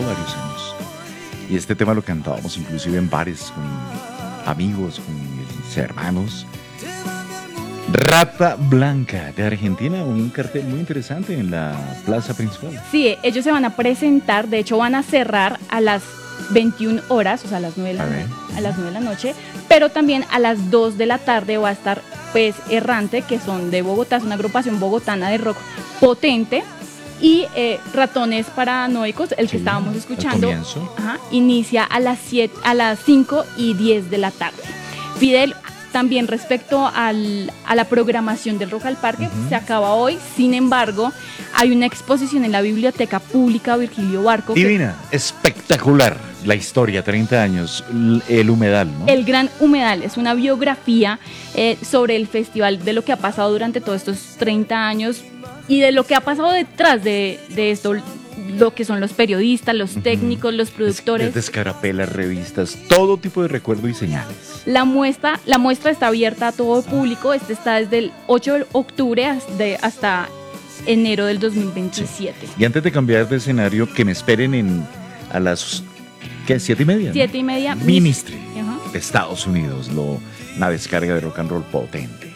varios años. Y este tema lo cantábamos inclusive en bares con amigos, con mis hermanos. Rata Blanca de Argentina, un cartel muy interesante en la plaza principal. Sí, ellos se van a presentar, de hecho van a cerrar a las 21 horas, o sea, a las 9 de la noche, pero también a las 2 de la tarde va a estar pues Errante, que son de Bogotá, es una agrupación bogotana de rock potente, y Ratones Paranoicos, el que estábamos escuchando, inicia a las 5:10 de la tarde. Fidel, también respecto a la programación del Rock al Parque, se acaba hoy, sin embargo, hay una exposición en la Biblioteca Pública Virgilio Barco. Divina, espectacular la historia, 30 años, el Humedal, ¿no? El Gran Humedal es una biografía sobre el festival, de lo que ha pasado durante todos estos 30 años y de lo que ha pasado detrás de esto, lo que son los periodistas, los técnicos, los productores. Desde escarapelas, revistas, todo tipo de recuerdo y señales. La muestra está abierta a todo público. Este está desde el 8 de octubre hasta enero del 2027. Sí. Y antes de cambiar de escenario, que me esperen a las 7:30. 7:30. Ministry de Estados Unidos, una descarga de rock and roll potente.